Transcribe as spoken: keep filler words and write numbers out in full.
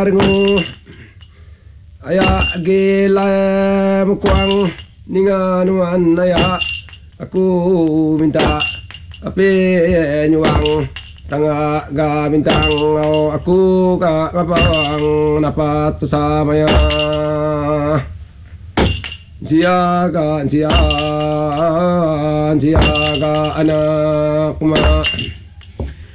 rengu aya gila mukwang ninganuan aya aku minta api nyuang tanga ga bintang aku ka ngapang napat samaya siaga siaga siaga anak ma